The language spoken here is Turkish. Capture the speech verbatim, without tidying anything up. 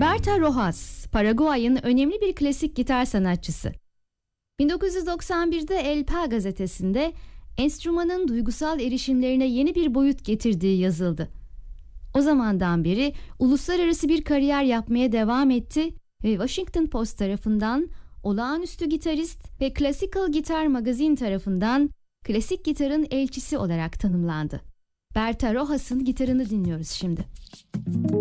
Berta Rojas, Paraguay'ın önemli bir klasik gitar sanatçısı. bin dokuz yüz doksan birde El Pa gazetesinde enstrümanın duygusal erişimlerine yeni bir boyut getirdiği yazıldı. O zamandan beri uluslararası bir kariyer yapmaya devam etti ve Washington Post tarafından olağanüstü gitarist ve Classical Guitar Magazine tarafından klasik gitarın elçisi olarak tanımlandı. Berta Rojas'ın gitarını dinliyoruz şimdi.